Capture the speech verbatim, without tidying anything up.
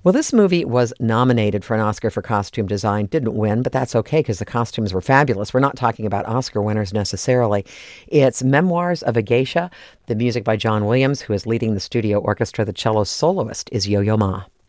Well, this movie was nominated for an Oscar for costume design, didn't win, but that's okay because the costumes were fabulous. We're not talking about Oscar winners necessarily. It's Memoirs of a Geisha, the music by John Williams, who is leading the studio orchestra. The cello soloist is Yo-Yo Ma.